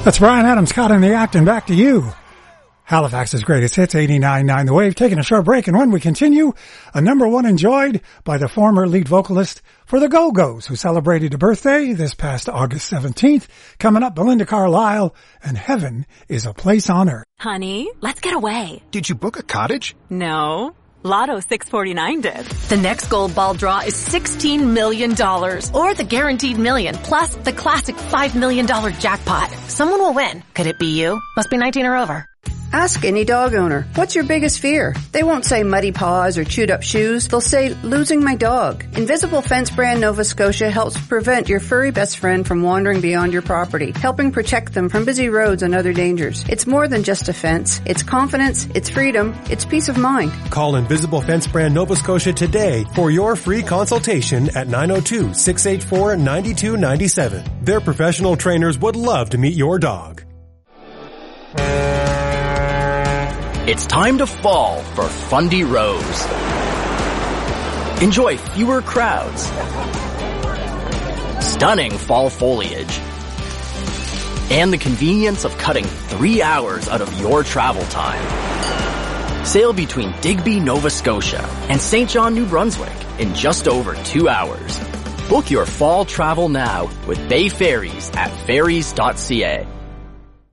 That's Bryan Adams caught in the act, and back to you. Halifax's greatest hits, 89.9 The Wave. Taking a short break, and when we continue, a number one enjoyed by the former lead vocalist for the Go-Go's, who celebrated a birthday this past August 17th. Coming up, Belinda Carlisle, and Heaven is a Place on Earth. Honey, let's get away. Did you book a cottage? No. Lotto 649 did. The next gold ball draw is $16 million. Or the guaranteed million, plus the classic $5 million jackpot. Someone will win. Could it be you? Must be 19 or over. Ask any dog owner, what's your biggest fear? They won't say muddy paws or chewed up shoes. They'll say, losing my dog. Invisible Fence brand Nova Scotia helps prevent your furry best friend from wandering beyond your property, helping protect them from busy roads and other dangers. It's more than just a fence. It's confidence, it's freedom, it's peace of mind. Call Invisible Fence brand Nova Scotia today for your free consultation at 902-684-9297. Their professional trainers would love to meet your dog. It's time to fall for Fundy Rose. Enjoy fewer crowds, stunning fall foliage, and the convenience of cutting 3 hours out of your travel time. Sail between Digby, Nova Scotia and St. John, New Brunswick in just over 2 hours. Book your fall travel now with Bay Ferries at ferries.ca.